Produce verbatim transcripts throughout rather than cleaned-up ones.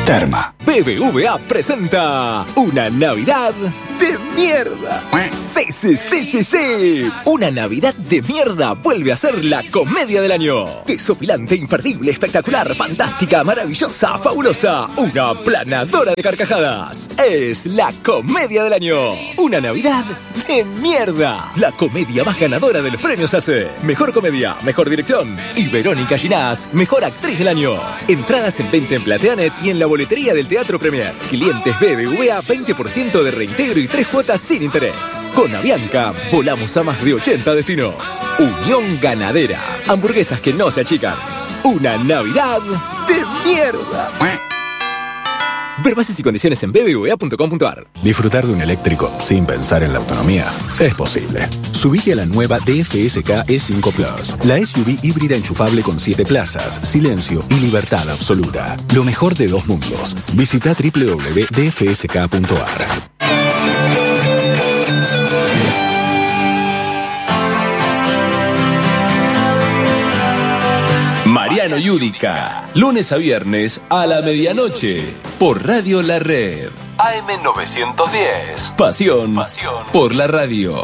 Terma. B B V A presenta una Navidad de mierda. Sí, sí, sí, sí, sí. Una Navidad de mierda vuelve a ser la comedia del año. Desopilante, imperdible, espectacular, fantástica, maravillosa, fabulosa. Una planadora de carcajadas. Es la comedia del año. Una Navidad de mierda. La comedia más ganadora de los premios A C E. Mejor comedia, mejor dirección. Y Verónica Ginás, mejor actriz del año. Entradas en venta en Plateanet y en la boletería del Teatro Premier. Clientes B B V A, veinte por ciento de reintegro y tres cuotas sin interés. Con Avianca, volamos a más de ochenta destinos. Unión Ganadera. Hamburguesas que no se achican. Una Navidad de mierda. Ver bases y condiciones en b b v a punto com punto a r. Disfrutar de un eléctrico sin pensar en la autonomía es posible. Subite a la nueva D F S K E cinco Plus, la S U V híbrida enchufable con siete plazas, silencio y libertad absoluta. Lo mejor de dos mundos. Visita doble u doble u doble u punto d f s k punto a r. Mariano Yudica, lunes a viernes a la medianoche, por Radio La Red. A M novecientos diez. Pasión, Pasión por la radio.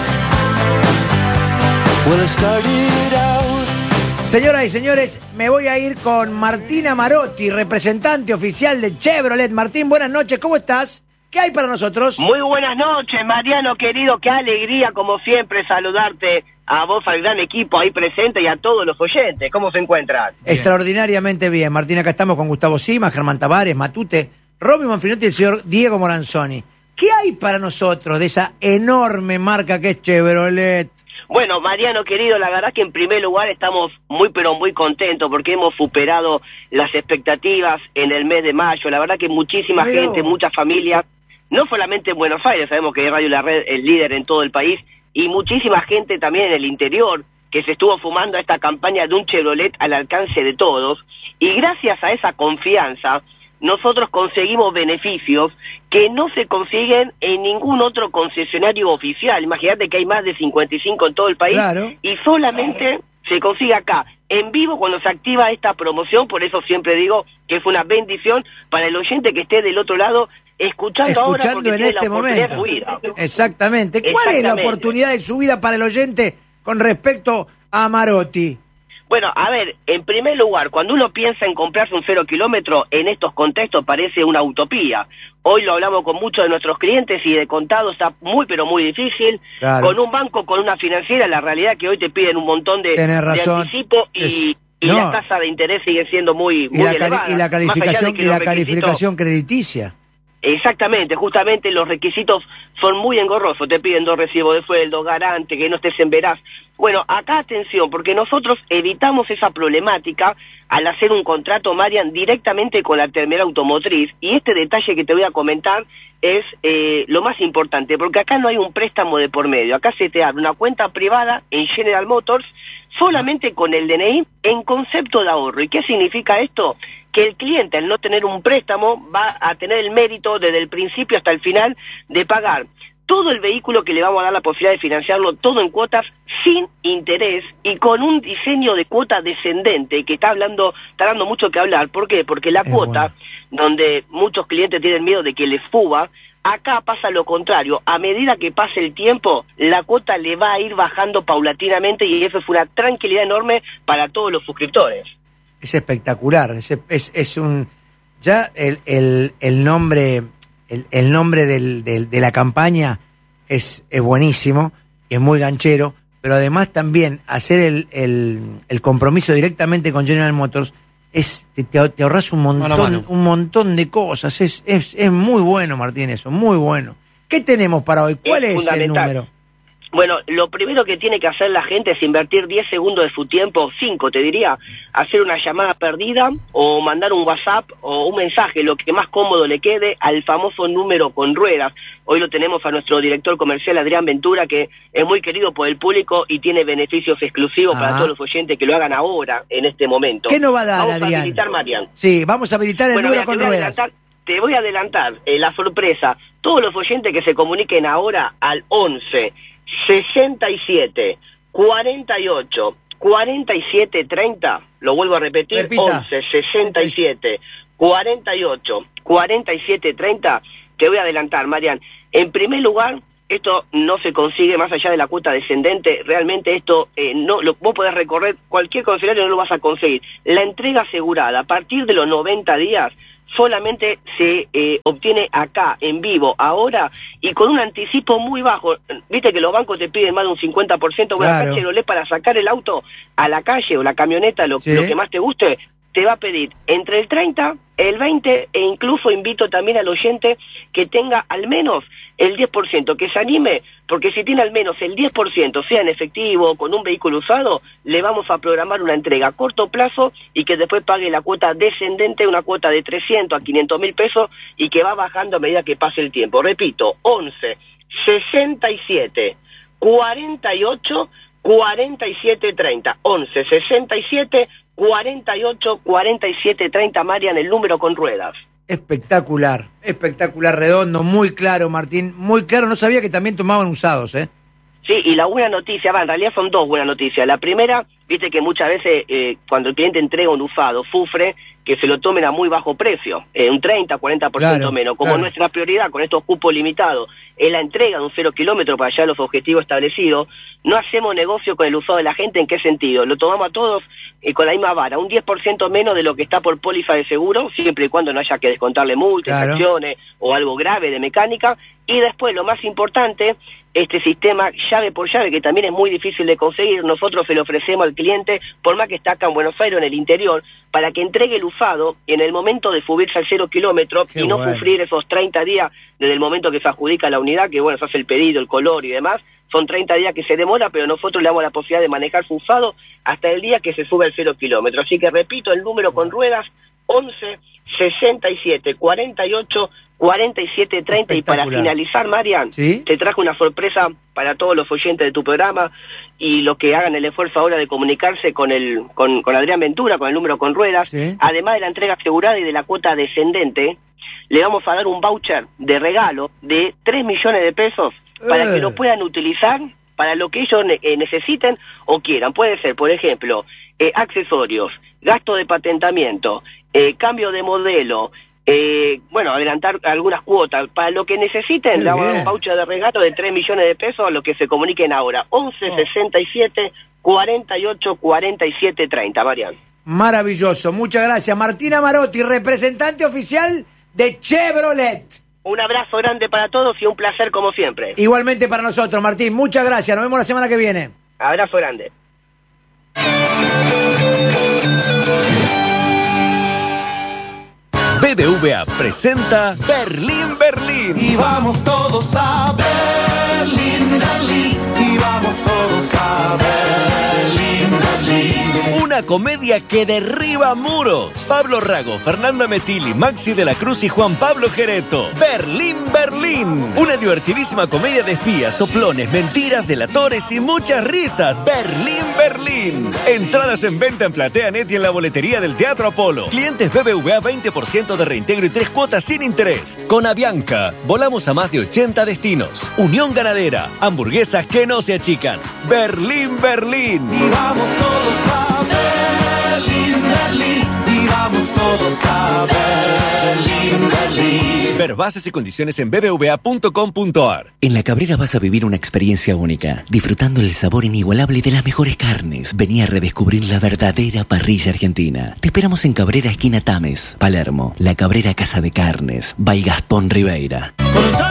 Señoras y señores, me voy a ir con Martina Marotti, representante oficial de Chevrolet. Martín, buenas noches, ¿cómo estás? ¿Qué hay para nosotros? Muy buenas noches, Mariano querido, qué alegría como siempre saludarte a vos, al gran equipo ahí presente y a todos los oyentes. ¿Cómo se encuentran? Extraordinariamente bien, Martín, acá estamos con Gustavo Sima, Germán Tavares, Matute, Robin Manfrinotti y el señor Diego Moranzoni. ¿Qué hay para nosotros de esa enorme marca que es Chevrolet? Bueno, Mariano querido, la verdad que en primer lugar estamos muy pero muy contentos porque hemos superado las expectativas en el mes de mayo. La verdad que muchísima Pero... gente, muchas familias, no solamente en Buenos Aires, sabemos que Radio La Red es líder en todo el país, y muchísima gente también en el interior que se estuvo fumando a esta campaña de un Chevrolet al alcance de todos, y gracias a esa confianza nosotros conseguimos beneficios que no se consiguen en ningún otro concesionario oficial. Imagínate que hay más de cincuenta y cinco en todo el país, claro, y solamente se consigue acá, en vivo, cuando se activa esta promoción. Por eso siempre digo que fue una bendición para el oyente que esté del otro lado escuchando, escuchando ahora, porque en tiene este la oportunidad momento. De subir. Exactamente. ¿Cuál Exactamente. es la oportunidad de subida para el oyente con respecto a Marotti? Bueno, a ver, en primer lugar, cuando uno piensa en comprarse un cero kilómetro, en estos contextos parece una utopía. Hoy lo hablamos con muchos de nuestros clientes y de contado está muy pero muy difícil. Claro. Con un banco, con una financiera, la realidad es que hoy te piden un montón de, de anticipo y, es... y no. la tasa de interés sigue siendo muy, muy y la elevada. Y la calificación, y la calificación crediticia. Exactamente, justamente los requisitos son muy engorrosos, te piden dos recibos de sueldo, garante, que no estés en veraz. Bueno, acá atención, porque nosotros evitamos esa problemática al hacer un contrato, Marian, directamente con la terminal automotriz, y este detalle que te voy a comentar es eh, lo más importante, porque acá no hay un préstamo de por medio, acá se te abre una cuenta privada en General Motors, solamente con el D N I en concepto de ahorro. ¿Y qué significa esto? Que el cliente, al no tener un préstamo, va a tener el mérito desde el principio hasta el final de pagar todo el vehículo, que le vamos a dar la posibilidad de financiarlo todo en cuotas sin interés y con un diseño de cuota descendente que está hablando, está dando mucho que hablar. ¿Por qué? Porque la es cuota, bueno. donde muchos clientes tienen miedo de que les fuba, acá pasa lo contrario. A medida que pase el tiempo, la cuota le va a ir bajando paulatinamente, y eso es una tranquilidad enorme para todos los suscriptores. Es espectacular, es, es, es un... Ya el, el, el nombre... El, el nombre del, del, de la campaña es, es buenísimo, es muy ganchero, pero además también hacer el, el, el compromiso directamente con General Motors es te, te ahorras un montón, mano, mano. un montón de cosas. Es, es, es muy bueno, Martín, eso, muy bueno. ¿Qué tenemos para hoy? ¿Cuál es, es el número? Bueno, lo primero que tiene que hacer la gente es invertir diez segundos de su tiempo, cinco te diría, hacer una llamada perdida o mandar un WhatsApp o un mensaje, lo que más cómodo le quede, al famoso número con ruedas. Hoy lo tenemos a nuestro director comercial, Adrián Ventura, que es muy querido por el público y tiene beneficios exclusivos ah. para todos los oyentes que lo hagan ahora, en este momento. ¿Qué nos va a dar, vamos Adrián? Vamos a habilitar, Marian. Sí, vamos a habilitar el bueno, número con ruedas. Te voy a adelantar eh, la sorpresa. Todos los oyentes que se comuniquen ahora al once sesenta y siete cuarenta y ocho cuarenta y siete treinta, lo vuelvo a repetir, Repita. once sesenta y siete cuarenta y ocho, cuarenta y siete, treinta, te voy a adelantar, Marian. En primer lugar, esto no se consigue más allá de la cuota descendente, realmente esto, eh, no lo, vos podés recorrer cualquier concesionario, no lo vas a conseguir. La entrega asegurada a partir de los noventa días solamente se eh, obtiene acá, en vivo, ahora, y con un anticipo muy bajo. Viste que los bancos te piden más de un cincuenta por ciento, bueno, claro. acá Chevrolet, para sacar el auto a la calle o la camioneta, lo, sí. lo que más te guste, te va a pedir entre el treinta, el veinte, e incluso invito también al oyente que tenga al menos el diez por ciento, que se anime, porque si tiene al menos el diez por ciento, sea en efectivo o con un vehículo usado, le vamos a programar una entrega a corto plazo y que después pague la cuota descendente, una cuota de trescientos a quinientos mil pesos y que va bajando a medida que pase el tiempo. Repito, once, sesenta y siete, cuarenta y ocho, cuarenta y siete, treinta, once, sesenta y siete, cuarenta y ocho, cuarenta y siete, treinta, Marian, el número con ruedas. Espectacular, espectacular, redondo, muy claro, Martín, muy claro. No sabía que también tomaban usados, ¿eh? Sí, y la buena noticia, va, en realidad son dos buenas noticias. La primera, viste que muchas veces eh, cuando el cliente entrega un usado, sufre que se lo tomen a muy bajo precio, eh, un treinta, cuarenta por ciento claro, menos. Como claro. nuestra prioridad con estos cupos limitados es la entrega de un cero kilómetro para llegar a los objetivos establecidos, no hacemos negocio con el usado de la gente. ¿En qué sentido? Lo tomamos a todos eh, con la misma vara, un diez por ciento menos de lo que está por póliza de seguro, siempre y cuando no haya que descontarle multas, claro. acciones o algo grave de mecánica. Y después, lo más importante, este sistema llave por llave, que también es muy difícil de conseguir, nosotros se lo ofrecemos al cliente, por más que está acá en Buenos Aires, en el interior, para que entregue el usado en el momento de subirse al cero kilómetro Qué y no bueno. sufrir esos treinta días desde el momento que se adjudica la unidad, que bueno, se hace el pedido, el color y demás. Son treinta días que se demora, pero nosotros le damos la posibilidad de manejar su usado hasta el día que se sube al cero kilómetro. Así que repito, el número con ruedas, once, sesenta y siete, cuarenta y ocho, cuarenta y siete, treinta. Y para finalizar, Marian, ¿sí? te traje una sorpresa para todos los oyentes de tu programa y los que hagan el esfuerzo ahora de comunicarse con el con, con Adrián Ventura, con el número con ruedas. ¿Sí? Además de la entrega asegurada y de la cuota descendente, le vamos a dar un voucher de regalo de tres millones de pesos para Eh. que lo puedan utilizar para lo que ellos ne- eh, necesiten o quieran. Puede ser, por ejemplo, eh, accesorios, gasto de patentamiento, eh, cambio de modelo, eh, bueno, adelantar algunas cuotas. Para lo que necesiten, Qué le vamos a dar bien. un voucher de regalo de tres millones de pesos a los que se comuniquen ahora. once, Oh. sesenta y siete, cuarenta y ocho, cuarenta y siete, treinta, Marian. Maravilloso, muchas gracias. Martina Marotti, representante oficial de Chevrolet. Un abrazo grande para todos y un placer como siempre. Igualmente para nosotros, Martín, muchas gracias. Nos vemos la semana que viene. Abrazo grande. B B V A presenta Berlín, Berlín. Y vamos todos a Berlín, Berlín. Y vamos todos a Berlín, Berlín. Una comedia que derriba muros. Pablo Rago, Fernanda Metilli, Maxi de la Cruz y Juan Pablo Gereto. Berlín, Berlín. Una divertidísima comedia de espías, soplones, mentiras, delatores y muchas risas. Berlín, Berlín. Entradas en venta en Plateanet y en la boletería del Teatro Apolo. Clientes B B V A veinte por ciento de reintegro y tres cuotas sin interés. Con Avianca, volamos a más de ochenta destinos. Unión Ganadera, hamburguesas que no se achican. Berlín, Berlín. Y vamos todos a Berlín, Berlín. Y vamos todos a Berlín, Berlín. Ver bases y condiciones en b b v a punto com punto a r. En La Cabrera vas a vivir una experiencia única, disfrutando el sabor inigualable de las mejores carnes. Vení a redescubrir la verdadera parrilla argentina. Te esperamos en Cabrera, esquina Tames, Palermo. La Cabrera Casa de Carnes, by Gastón Ribeira.